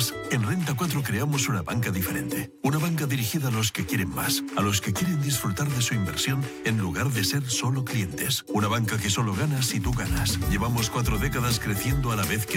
más, en Renta 4 creamos una banca diferente. Una banca dirigida a los que quieren más, a los que quieren disfrutar de su inversión en lugar de ser solo clientes. Una banca que solo gana si tú ganas. Llevamos 4 décadas creciendo a la vez que